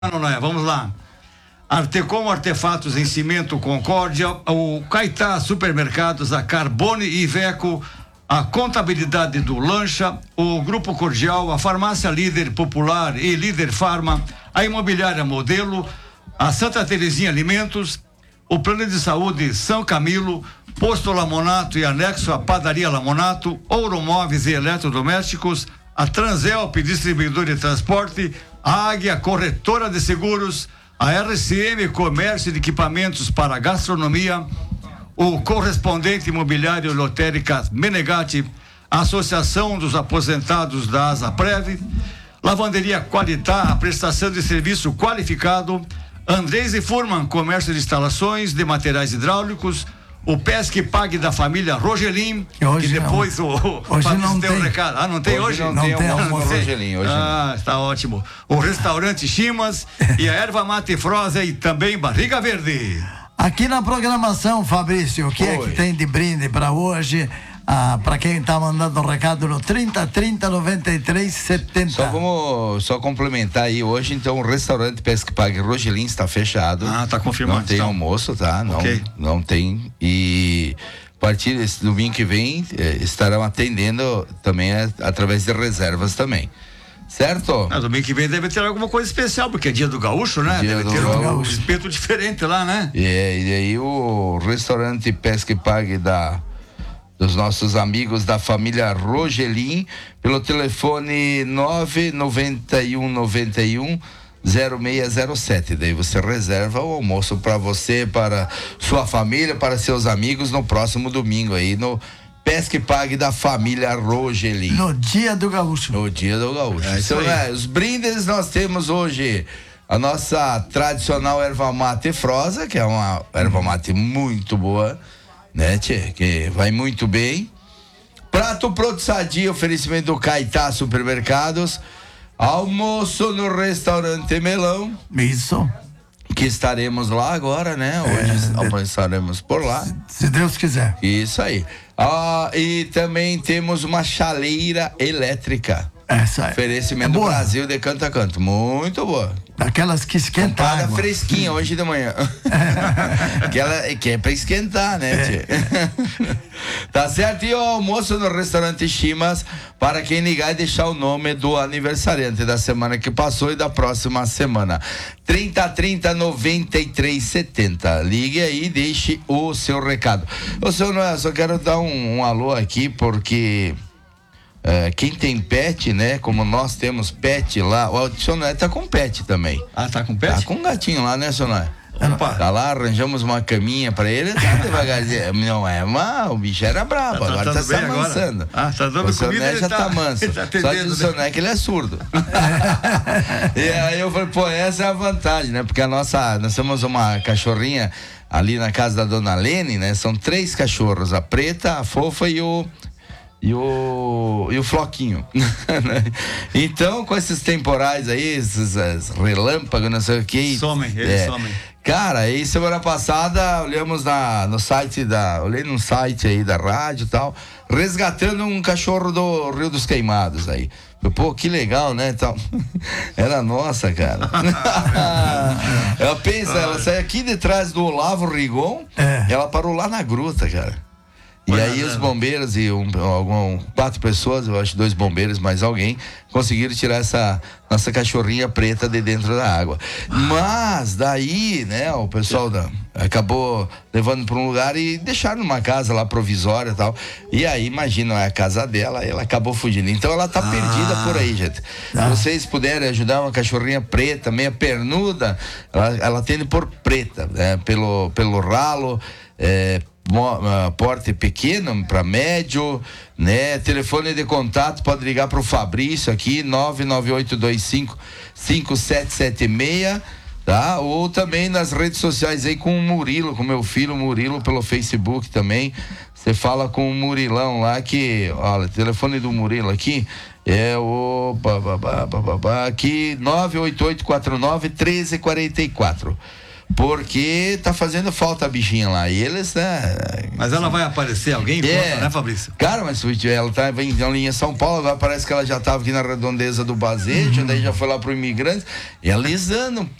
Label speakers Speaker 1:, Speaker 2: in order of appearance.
Speaker 1: Não é? Vamos lá. Artecom Artefatos em Cimento Concórdia, o Caetá Supermercados, a Carbone e Iveco, a Contabilidade do Lancha, o Grupo Cordial, a Farmácia Líder Popular e Líder Farma, a Imobiliária Modelo, a Santa Terezinha Alimentos, o Plano de Saúde São Camilo, Posto Lamonato e anexo à Padaria Lamonato, Ouro Móveis e Eletrodomésticos, a Transelp Distribuidor de Transporte, a Águia Corretora de Seguros, a RCM Comércio de Equipamentos para Gastronomia, o Correspondente Imobiliário Lotérica Menegatti, a Associação dos Aposentados da Asaprev, Lavanderia Qualitá, a prestação de serviço qualificado, Andrés e Furman Comércio de Instalações de Materiais Hidráulicos, o Pesque Pague da família Rogelin, que depois
Speaker 2: hoje não tem
Speaker 1: um recado. Ah, não tem hoje?
Speaker 2: Não tem
Speaker 1: Rogelin hoje. Ah, está ótimo. O restaurante Chimas e a erva mate Froza e também Barriga Verde.
Speaker 2: Aqui na programação, Fabrício, o que é que tem de brinde para hoje? Para quem está mandando um recado no 3030-9370.
Speaker 3: Só complementar aí, hoje então o restaurante Pesque Pague Rogelin está fechado.
Speaker 1: Ah, tá confirmado.
Speaker 3: Não tem almoço, tá? Não,
Speaker 1: okay.
Speaker 3: Não tem. E a partir desse domingo que vem estarão atendendo também através de reservas também. Certo?
Speaker 1: Domingo que vem deve ter alguma coisa especial, porque é dia do gaúcho, né? Deve ter um espeto diferente lá, né?
Speaker 3: E aí o restaurante Pesque Pague dos nossos amigos da família Rogelin, pelo telefone 991910607. Daí você reserva o almoço para você, para sua família, para seus amigos no próximo domingo aí no Pesque Pague da família Rogelin.
Speaker 2: No dia do gaúcho.
Speaker 3: No dia do gaúcho. Os brindes nós temos hoje a nossa tradicional erva mate Froza, que é uma erva mate muito boa, né, tchê? Que vai muito bem. Prato Pronto Sadia, oferecimento do Caetá Supermercados. Almoço no restaurante Melão.
Speaker 2: Isso.
Speaker 3: Que estaremos lá agora, né? Hoje almoçaremos por lá.
Speaker 2: Se Deus quiser.
Speaker 3: Isso aí. E também temos uma chaleira elétrica.
Speaker 2: Essa é.
Speaker 3: Oferecimento do Brasil de Canto a Canto. Muito boa.
Speaker 2: Daquelas que esquentam.
Speaker 3: Comprada fresquinha hoje de manhã. que é pra esquentar, né, tchê? Tá certo? E o almoço no restaurante Chimas, para quem ligar e deixar o nome do aniversariante da semana que passou e da próxima semana. 3030-9370. Ligue aí e deixe o seu recado. Ô, senhor Noel, só quero dar um alô aqui, porque quem tem pet, né? Como nós temos pet lá, o senhor Noé tá com pet também.
Speaker 1: Ah, tá com pet?
Speaker 3: Tá com um gatinho lá, né, senhor Noé?
Speaker 1: Opa.
Speaker 3: Tá lá, arranjamos uma caminha pra ele, tá devagarzinho. Não é, o bicho era brabo, agora tá se amansando.
Speaker 1: Ah, tá dando
Speaker 3: o senhor
Speaker 1: comida,
Speaker 3: Noé já tá manso.
Speaker 1: Tá
Speaker 3: Só que o senhor Noé é que ele é surdo. E aí eu falei, essa é a vantagem, né? Porque nós temos uma cachorrinha ali na casa da dona Lene, né? São 3 cachorros, a preta, a fofa e o Floquinho. Então, com esses temporais aí, esses relâmpagos, não sei o que.
Speaker 1: Somem.
Speaker 3: Cara, aí semana passada olhamos olhei no site aí da rádio e tal, resgatando um cachorro do Rio dos Queimados aí. Pô, que legal, né? Então, era nossa, cara. Ela pensa, ela saiu aqui de trás do Olavo Rigon, ela parou lá na gruta, cara. E aí os bombeiros e 4 pessoas, eu acho 2 bombeiros, mais alguém, conseguiram tirar essa nossa cachorrinha preta de dentro da água. Mas daí, né, o pessoal acabou levando para um lugar e deixaram numa casa lá provisória e tal. E aí, imagina, é a casa dela, ela acabou fugindo. Então ela tá perdida por aí, gente. Se vocês puderem ajudar uma cachorrinha preta, meia pernuda, ela tende por preta, né, pelo ralo, porte pequeno para médio, né? Telefone de contato, pode ligar para o Fabrício aqui, 998255776, tá? Ou também nas redes sociais aí com o Murilo, com meu filho Murilo, pelo Facebook também. Você fala com o Murilão lá, que, olha, o telefone do Murilo aqui é o aqui 98849-1344. Porque tá fazendo falta a bichinha lá. E eles, né?
Speaker 1: Mas ela vai aparecer, alguém conta, né, Fabrício?
Speaker 3: Cara, mas ela tá vem em São Paulo, agora parece que ela já tava aqui na redondeza do Bazete, daí já foi lá pro Imigrantes. E ela lisando